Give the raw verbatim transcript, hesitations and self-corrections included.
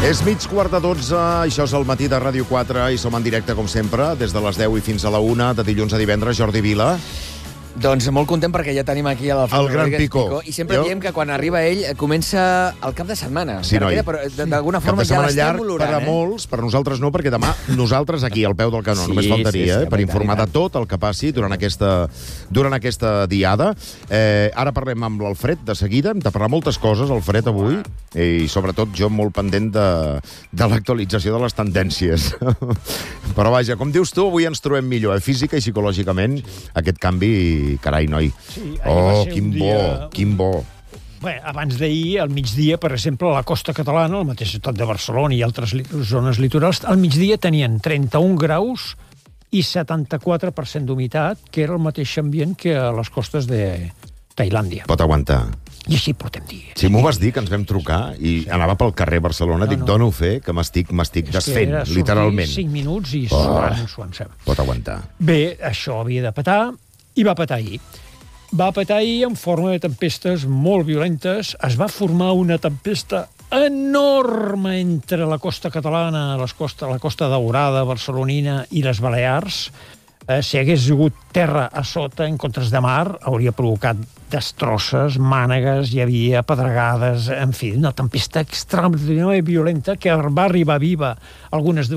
És mig quart de dotze, això és el matí de Ràdio quatre i som en directe, com sempre, des de les deu i fins a la una, de dilluns a divendres. Jordi Vila. Doncs molt content perquè ja tenim aquí El l'Alfredo gran Rodríguez Picó. Picó. I sempre Jo... diem que quan arriba ell comença el cap de setmana. Sí, noi. Però d'alguna forma cap de ja setmana l'estem llarg olorant, per a eh? molts, per nosaltres no, perquè demà nosaltres aquí, al peu del canó, Sí, només faltaria, sí, sí, eh, per i tant, informar i de tant. tot el que passi durant aquesta, durant aquesta diada. Eh, ara parlem amb l'Alfred de seguida, hem de parlar moltes coses, Alfred, avui, i sobretot jo molt pendent de, de l'actualització de les tendències. Però vaja, com dius tu, avui ens trobem millor, eh, física i psicològicament, aquest canvi, carai, noi. Sí, ahir va Oh, ser quin un bo, dia... quin bo. Bé, abans d'ahir, al migdia, per exemple, a la costa catalana, la mateixa ciutat de Barcelona i altres li zones litorals, al migdia tenien trenta-un graus i setanta-quatre per cent d'humitat, que era el mateix ambient que a les costes de Tailàndia. Pot aguantar. I així portem dies. Si m'ho vas dir, que ens vam trucar, i sí. anava pel carrer Barcelona, no, dic, no. dona-ho fer, que m'estic m'estic desfent, era sortir literalment. cinc minuts i Oh. suant, suant, suant. Pot aguantar. Bé, això havia de petar, i va petar ahir. Va petar ahir en forma de tempestes molt violentes. Es va formar una tempesta enorme entre la costa catalana, les costa, la costa daurada, barcelonina i les Balears. Eh, si hagués hagut terra a sota, en comptes de mar, hauria provocat destrosses, mànegues, hi havia pedregades, en fi, una tempesta extraordinàriament violenta que va arribar viva algunes